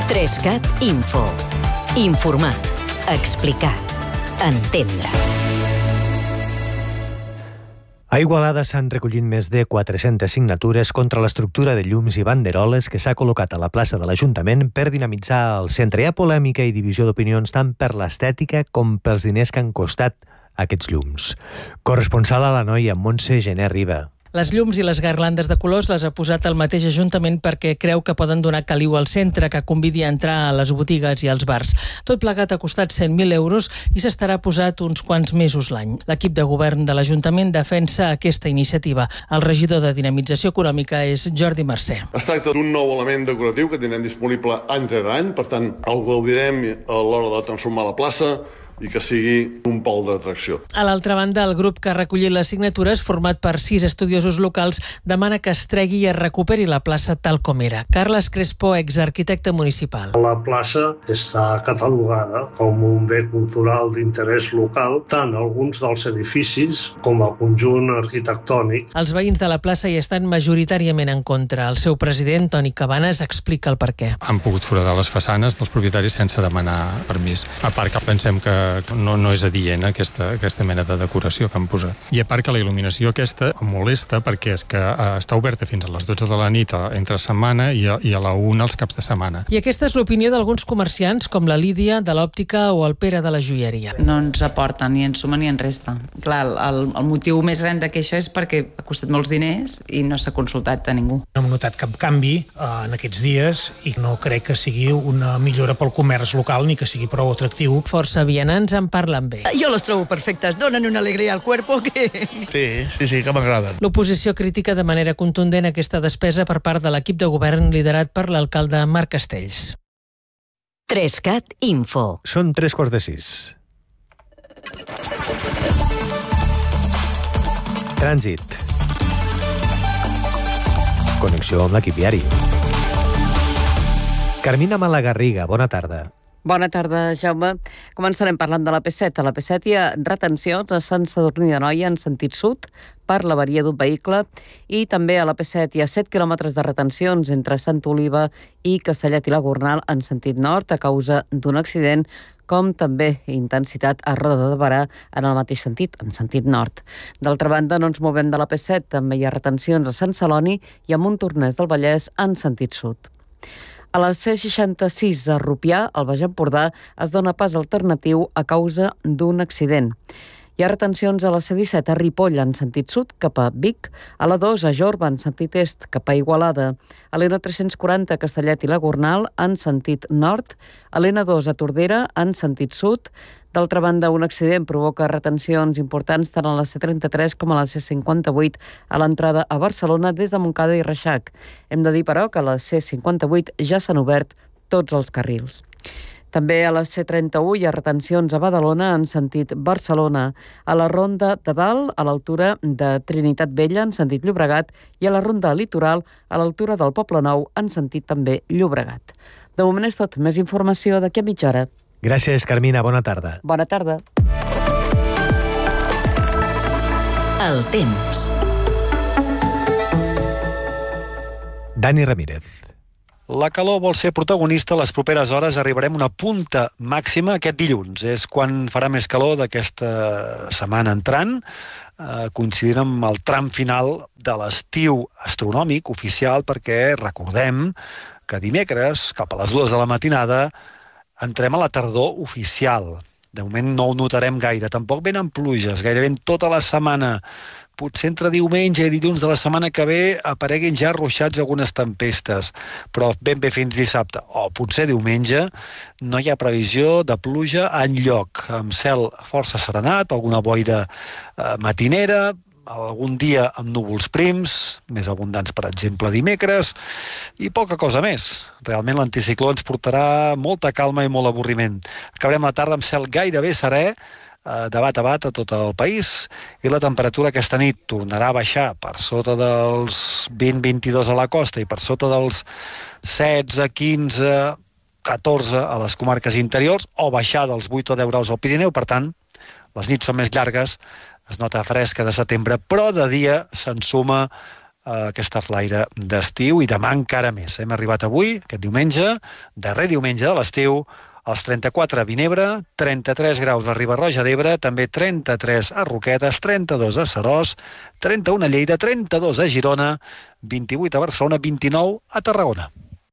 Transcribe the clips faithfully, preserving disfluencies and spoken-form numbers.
Trescat Info. Informar, explicar, entendre. A Igualada s'han recollit més de quatre-centes signatures contra l'estructura de llums i banderoles que s'ha col·locat a la plaça de l'Ajuntament per dinamitzar el centre. Hi ha polèmica i divisió d'opinions tant per l'estètica com pels diners que han costat aquests llums. Corresponsal a l'Anoia, Montse Gené Riba. Les llums i les garlandes de colors les ha posat el mateix Ajuntament perquè creu que poden donar caliu al centre, que convidi a entrar a les botigues i als bars. Tot plegat ha costat cent mil euros i s'estarà posat uns quants mesos l'any. L'equip de govern de l'Ajuntament defensa aquesta iniciativa. El regidor de Dinamització Econòmica és Jordi Mercè. Es tracta d'un nou element decoratiu que tindrem disponible any rere any, per tant el gaudirem a l'hora de transformar la plaça i que sigui un pol d'atracció. A l'altra banda, el grup que ha recollit les signatures, format per sis estudiosos locals, demana que es tregui i es recuperi la plaça tal com era. Carles Crespo, exarquitecte municipal. La plaça està catalogada com un bé cultural d'interès local, tant alguns dels edificis com el conjunt arquitectònic. Els veïns de la plaça hi estan majoritàriament en contra. El seu president, Toni Cabanes, explica el perquè. Han pogut foradar les façanes dels propietaris sense demanar permís. A part que pensem que No, no és adient aquesta, aquesta mena de decoració que han posat. I a part que la il·luminació aquesta molesta perquè és que eh, està oberta fins a les dotze de la nit a, entre setmana i a, i a la una els caps de setmana. I aquesta és l'opinió d'alguns comerciants com la Lídia de l'òptica o el Pere de la joieria. No ens aporta ni en suma ni en resta. Clar, el, el motiu més gran de queixa és perquè ha costat molts diners i no s'ha consultat a ningú. No hem notat cap canvi eh, en aquests dies i no crec que sigui una millora pel comerç local ni que sigui prou atractiu. Força vianants en parlen bé. Jo les trobo perfectes, donen una alegria al cuerpo que... Sí, sí, sí, que m'agraden. L'oposició critica de manera contundent aquesta despesa per part de l'equip de govern liderat per l'alcalde Marc Castells. Trescat Info. Són tres quarts de sis. Trànsit. Connexió amb l'equip viari. Carmina Malagarriga, bona tarda. Bona tarda, Jaume. Començarem parlant de la P set. A la P set hi ha retencions a Sant Sadurní d'Anoia en sentit sud per l'avaria d'un vehicle i també a la P set hi ha set quilòmetres de retencions entre Sant Oliva i Castellet i la Gornal en sentit nord a causa d'un accident, com també intensitat a Roda de Barà en el mateix sentit, en sentit nord. D'altra banda, no ens movem de la P set. També hi ha retencions a Sant Celoni i a Montornès del Vallès en sentit sud. A la C seixanta-sis a Rupià, al Baix Empordà, es dona pas alternatiu a causa d'un accident. Hi ha retencions a la C disset a Ripoll en sentit sud cap a Vic, a la dos a Jorba en sentit est cap a Igualada, a l'N tres-cents quaranta a Castellet i la Gornal en sentit nord, a l'N dos a Tordera en sentit sud. D'altra banda, un accident provoca retencions importants tant a la C trenta-tres com a la C cinquanta-vuit a l'entrada a Barcelona des de Montcada i Reixac. Hem de dir, però, que a la C cinquanta-vuit ja s'han obert tots els carrils. També a la C trenta-u hi ha retencions a Badalona en sentit Barcelona, a la Ronda de Dalt, a l'altura de Trinitat Vella en sentit Llobregat i a la Ronda Litoral a l'altura del Poble Nou en sentit també Llobregat. De moment és tot. Més informació d'aquí a mitja hora. Gràcies, Carmina. Bona tarda. Bona tarda. El temps. Dani Ramírez. La calor vol ser protagonista. A les properes hores arribarem a una punta màxima aquest dilluns. És quan farà més calor d'aquesta setmana entrant, eh, coincidint amb el tram final de l'estiu astronòmic oficial, perquè recordem que dimecres, cap a les dues de la matinada, entrem a la tardor oficial. De moment no ho notarem gaire. Tampoc venen pluges, gairebé tota la setmana. Potser entre diumenge i dilluns de la setmana que ve apareguin ja ruixats algunes tempestes, però ben bé fins dissabte, o potser diumenge, no hi ha previsió de pluja enlloc, amb cel força serenat, alguna boira eh, matinera, algun dia amb núvols prims, més abundants, per exemple, dimecres, i poca cosa més. Realment l'anticicló ens portarà molta calma i molt avorriment. Acabarem la tarda amb cel gairebé serè, de bat a bat a tot el país, i la temperatura aquesta nit tornarà a baixar per sota dels vint a vint-i-dos a la costa i per sota dels setze, quinze, catorze a les comarques interiors, o baixar dels vuit o deu graus al Pirineu. Per tant, les nits són més llargues, es nota fresca de setembre, però de dia s'ensuma eh, aquesta flaire d'estiu, i demà encara més. Hem arribat avui, aquest diumenge, darrer diumenge de l'estiu, als trenta-quatre a Vinebre, trenta-tres graus a Riba-roja d'Ebre, també trenta-tres a Roquetes, trenta-dos a Seròs, trenta-u a Lleida, trenta-dos a Girona, vint-i-vuit a Barcelona, vint-i-nou a Tarragona.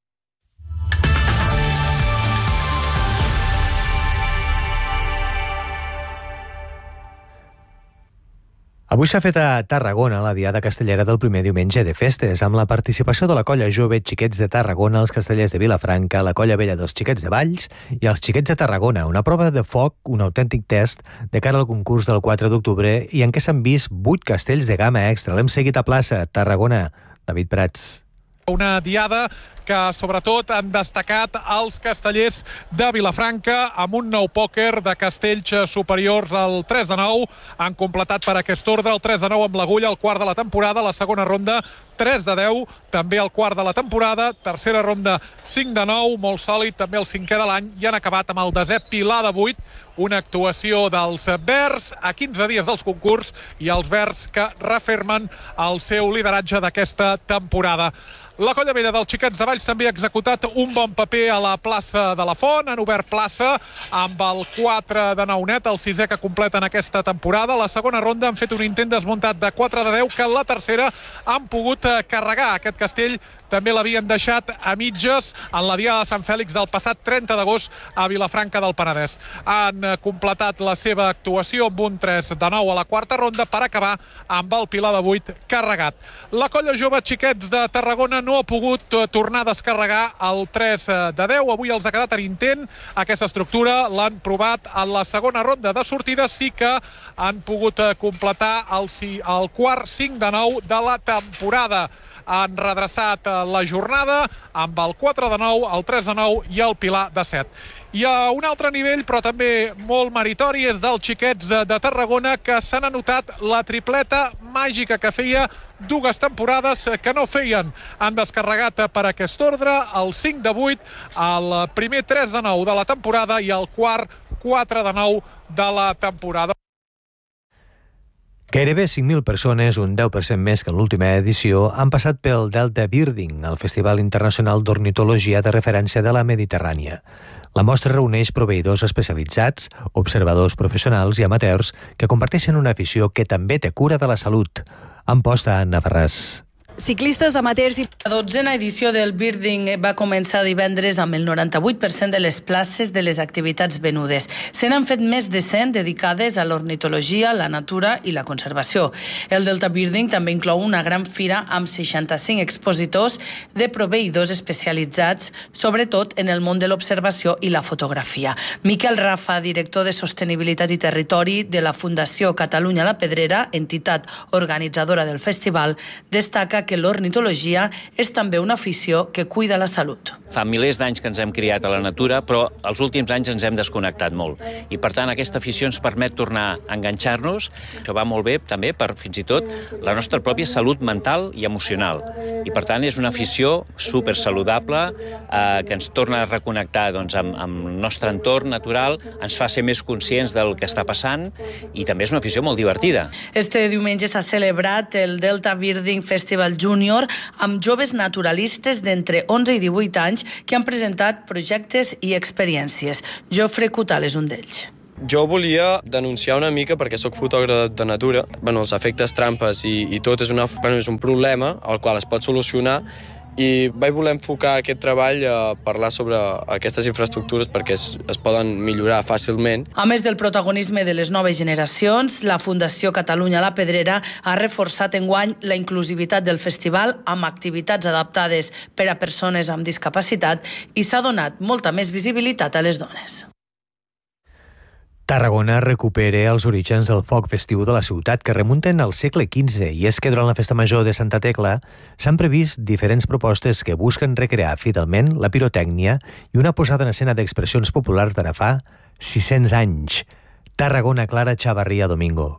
Avui s'ha fet a Tarragona la Diada Castellera del primer diumenge de festes, amb la participació de la Colla Jove Xiquets de Tarragona, els Castellers de Vilafranca, la Colla Vella dels Xiquets de Valls i els Xiquets de Tarragona, una prova de foc, un autèntic test de cara al concurs del quatre d'octubre i en què s'han vist vuit castells de gamma extra. L'hem seguit a plaça, Tarragona. David Prats. Una diada que sobretot han destacat els castellers de Vilafranca amb un nou pòquer de castells superiors al tres de nou. Han completat per aquest ordre el tres de nou amb l'agulla, el quart de la temporada, la segona ronda tres de deu, també el quart de la temporada, tercera ronda cinc de nou, molt sòlid, també el cinquè de l'any, i han acabat amb el desè pilar de vuit, una actuació dels verds a quinze dies dels concurs i els verds que refermen el seu lideratge d'aquesta temporada. La Colla Vella dels Xiquets de Valls també ha executat un bon paper a la plaça de la Font, han obert plaça amb el quatre de nou net, el sisè que completen aquesta temporada. La segona ronda han fet un intent desmuntat de quatre de deu, que en la tercera han pogut carregar. Aquest castell també l'havien deixat a mitges en la Diada de Sant Fèlix del passat trenta d'agost a Vilafranca del Penedès. Han completat la seva actuació amb un tres de nou a la quarta ronda per acabar amb el pilar de vuit carregat. La Colla Jove Xiquets de Tarragona no ha pogut tornar a descarregar el tres de deu. Avui els ha quedat en intent. Aquesta estructura l'han provat en la segona ronda de sortida. Sí que han pogut completar el, el quart cinc de nou de la temporada. Han redreçat la jornada amb el quatre de nou, el tres de nou i el pilar de set. I a un altre nivell, però també molt meritori, és dels Xiquets de Tarragona, que s'han anotat la tripleta màgica que feia dues temporades que no feien. Han descarregat per aquest ordre el cinc de vuit, el primer tres de nou de la temporada i el quart quatre de nou de la temporada. Gairebé cinc mil persones, un deu per cent més que en l'última edició, han passat pel Delta Birding, el Festival Internacional d'Ornitologia de Referència de la Mediterrània. La mostra reuneix proveïdors especialitzats, observadors professionals i amateurs que comparteixen una afició que també té cura de la salut. Amposta Anna Ferràs. Ciclistes amateurs i... La dotzena edició del Birding va començar divendres amb el noranta-vuit per cent de les places de les activitats venudes. Se n'han fet més de cent dedicades a l'ornitologia, la natura i la conservació. El Delta Birding també inclou una gran fira amb seixanta-cinc expositors de proveïdors especialitzats, sobretot en el món de l'observació i la fotografia. Miquel Rafa, director de Sostenibilitat i Territori de la Fundació Catalunya La Pedrera, entitat organitzadora del festival, destaca que l'ornitologia és també una afició que cuida la salut. Fa milers d'anys que ens hem criat a la natura, però els últims anys ens hem desconnectat molt. I, per tant, aquesta afició ens permet tornar a enganxar-nos. Això va molt bé també per, fins i tot, la nostra pròpia salut mental i emocional. I, per tant, és una afició supersaludable eh, que ens torna a reconnectar doncs, amb, amb el nostre entorn natural, ens fa ser més conscients del que està passant i també és una afició molt divertida. Este diumenge s'ha celebrat el Delta Birding Festival Júnior amb joves naturalistes d'entre onze i divuit anys que han presentat projectes i experiències. Jofre Cutal és un d'ells. Jo volia denunciar una mica, perquè sóc fotògraf de natura, bueno, els efectes trampes i, i tot és, una, bueno, és un problema al qual es pot solucionar, i vaig voler enfocar aquest treball a parlar sobre aquestes infraestructures perquè es, es poden millorar fàcilment. A més del protagonisme de les noves generacions, la Fundació Catalunya La Pedrera ha reforçat enguany la inclusivitat del festival amb activitats adaptades per a persones amb discapacitat i s'ha donat molta més visibilitat a les dones. Tarragona recupera els orígens del foc festiu de la ciutat que remunten al segle quinze, i és que durant la Festa Major de Santa Tecla s'han previst diferents propostes que busquen recrear fidelment la pirotècnia i una posada en escena d'expressions populars d'ara fa sis-cents anys. Tarragona, Clara Chavarría Domingo.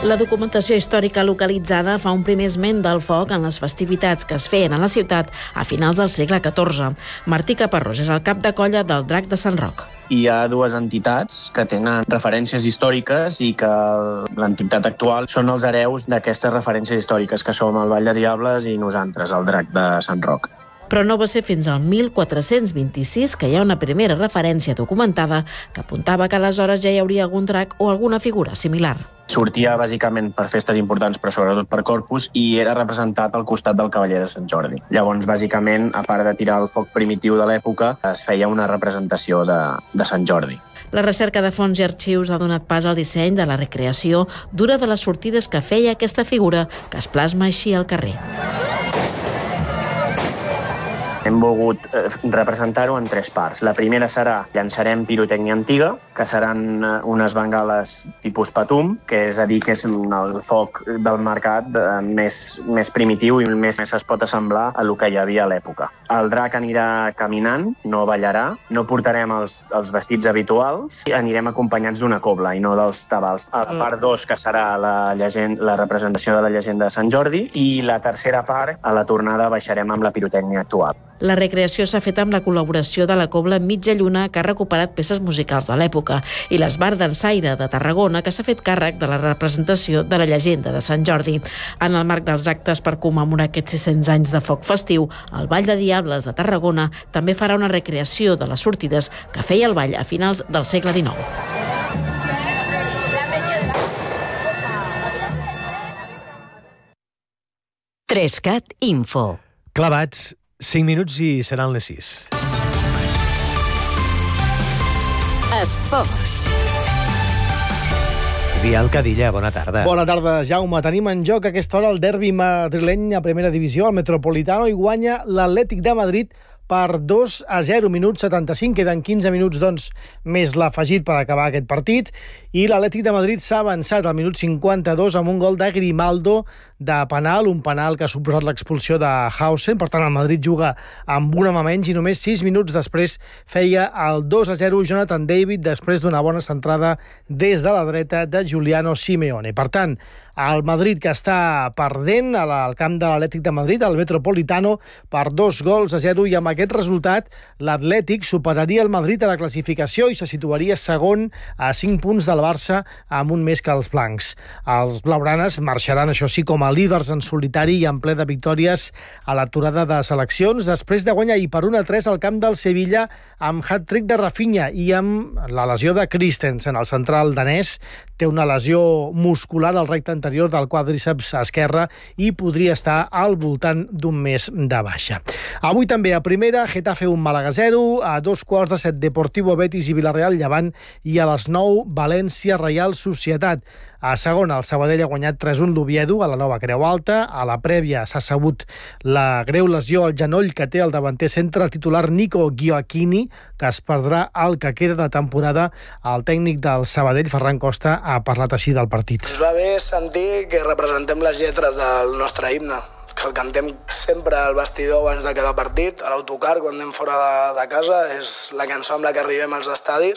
La documentació històrica localitzada fa un primer esment del foc en les festivitats que es feien a la ciutat a finals del segle catorze. Martí Caparrós és el cap de colla del Drac de Sant Roc. Hi ha dues entitats que tenen referències històriques i que l'entitat actual són els hereus d'aquestes referències històriques, que som el Vall de Diables i nosaltres, el Drac de Sant Roc. Però no va ser fins al mil quatre-cents vint-i-sis que hi ha una primera referència documentada que apuntava que aleshores ja hi hauria algun drac o alguna figura similar. Sortia bàsicament per festes importants, però sobretot per Corpus, i era representat al costat del cavaller de Sant Jordi. Llavors, bàsicament, a part de tirar el foc primitiu de l'època, es feia una representació de, de Sant Jordi. La recerca de fonts i arxius ha donat pas al disseny de la recreació d'una de les sortides que feia aquesta figura, que es plasma així al carrer. Hem volgut representar-ho en tres parts. La primera serà llançarem pirotècnia antiga, que seran unes bengales tipus patum, que és a dir, que és el foc del mercat més, més primitiu i més es pot assemblar a el que hi havia a l'època. El drac anirà caminant, no ballarà, no portarem els, els vestits habituals i anirem acompanyats d'una cobla i no dels tabals. A la part dos, que serà la, llegenda, la representació de la llegenda de Sant Jordi, i la tercera part, a la tornada, baixarem amb la pirotècnia actual. La recreació s'ha fet amb la col·laboració de la Cobla Mitja Lluna, que ha recuperat peces musicals de l'època, i l'Esbar d'Ensaire de Tarragona, que s'ha fet càrrec de la representació de la llegenda de Sant Jordi. En el marc dels actes per commemorar aquests sis-cents anys de foc festiu, el Vall de Diables de Tarragona també farà una recreació de les sortides que feia el ball a finals del segle dinou. Trescat Info. Clavats, cinc minuts i seran les sis. Esports. Biel Cadilla, bona tarda. Bona tarda, Jaume. Tenim en joc a aquesta hora el derbi madrileny a primera divisió, al Metropolitano, i guanya l'Atlètic de Madrid per dos a zero, minut setanta-cinc. Queden quinze minuts, doncs, més l'afegit per acabar aquest partit. I l'Atlètic de Madrid s'ha avançat al minut cinquanta-dos amb un gol de Grimaldo de penal, un penal que ha suposat l'expulsió de Hausen. Per tant, el Madrid juga amb un home menys i només sis minuts després feia el dos a zero Jonathan David, després d'una bona centrada des de la dreta de Giuliano Simeone. Per tant, el Madrid, que està perdent al camp de l'Atlètic de Madrid, al Metropolitano, per dos gols a zero, i amb aquest resultat l'Atlètic superaria el Madrid a la classificació i se situaria segon a cinc punts del Barça, amb un més que els blancs. Els blaugranes marxaran, això sí, com a líders en solitari i en ple de victòries a l'aturada de seleccions, després de guanyar i per un a tres al camp del Sevilla amb hat-trick de Rafinha i amb la lesió de Christensen. El central danès té una lesió muscular al recte anterior del quàdriceps esquerre i podria estar al voltant d'un mes de baixa. Avui també a primera, Getafe un, Màlaga zero, a dos quarts de set Deportivo Betis i Villarreal Llevant, i a les nou València Reial Societat. A segona, el Sabadell ha guanyat tres a un l'Oviedo a la nova Creu Alta. A la prèvia s'ha sabut la greu lesió al genoll que té el davanter centre, el titular Nico Gioacchini, que es perdrà el que queda de temporada. El tècnic del Sabadell, Ferran Costa, ha parlat així del partit. Ens va bé sentir que representem les lletres del nostre himne, que el cantem sempre al vestidor abans de cada partit, a l'autocar, quan anem fora de, de casa, és la cançó amb la que arribem als estadis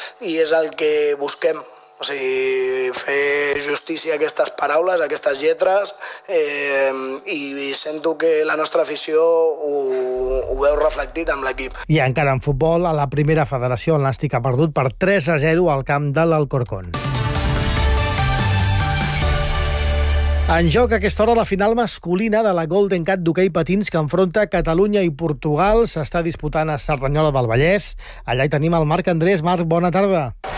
i és el que busquem. O sigui, fer justícia a aquestes paraules, a aquestes lletres, eh, i sento que la nostra afició ho, ho veu reflectit amb l'equip. I encara en futbol, a la primera federació, el Nàstic ha perdut per tres a zero al camp de l'Alcorcón. En joc a aquesta hora la final masculina de la Golden Cat d'hoquei patins que enfronta Catalunya i Portugal. S'està disputant a Cerdanyola del Vallès. Allà hi tenim el Marc Andrés. Marc, bona tarda.